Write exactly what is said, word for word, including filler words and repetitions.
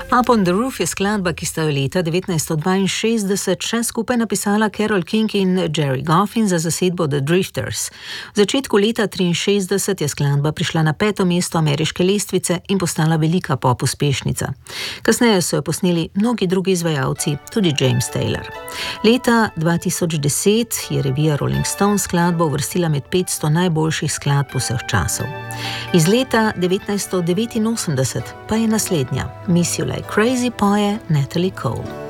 Up on the Roof je skladba, ki sta jo leta devetnajststo dvainšestdeset še skupaj napisala Carole King in Jerry Goffin za zasedbo The Drifters. V začetku leta triinšestdeset je skladba prišla na peto mesto ameriške lestvice in postala velika pop uspešnica. Kasneje so jo posneli mnogi drugi izvajalci, tudi James Taylor. Leta dva tisoč deset je revija Rolling Stone skladbo uvrstila med petsto najboljših skladb vseh časov. Iz leta devetnajststo devetinosemdeset pa je naslednja Miss You Like Crazy poje Natalie Cole.